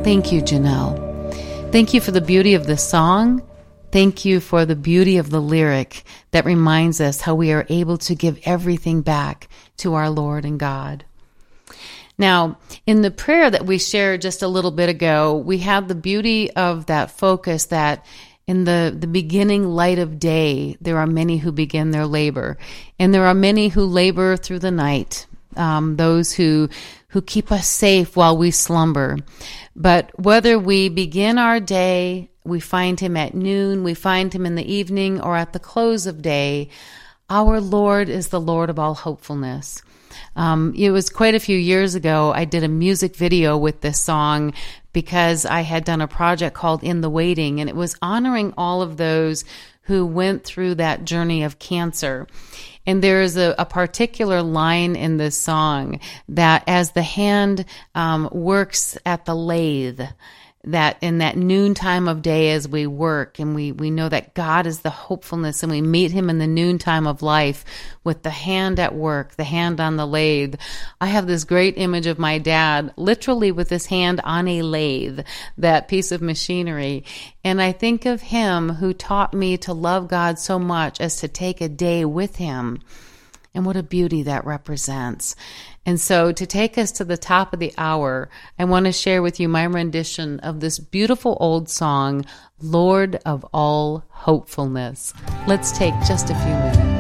Thank you, Janelle. Thank you for the beauty of the song. Thank you for the beauty of the lyric that reminds us how we are able to give everything back to our Lord and God. Now, in the prayer that we shared just a little bit ago, we have the beauty of that focus that in the beginning light of day, there are many who begin their labor, and there are many who labor through the night, those who keep us safe while we slumber. But whether we begin our day, we find him at noon, we find him in the evening, or at the close of day, our Lord is the Lord of all hopefulness. It was quite a few years ago, I did a music video with this song because I had done a project called In the Waiting, and it was honoring all of those who went through that journey of cancer. And there is a particular line in this song that as the hand works at the lathe, that in that noon time of day as we work, and we know that God is the hopefulness, and we meet him in the noontime of life with the hand at work, the hand on the lathe. I have this great image of my dad literally with his hand on a lathe, that piece of machinery. And I think of him who taught me to love God so much as to take a day with him. And what a beauty that represents. And so to take us to the top of the hour, I want to share with you my rendition of this beautiful old song, Lord of All Hopefulness. Let's take just a few minutes.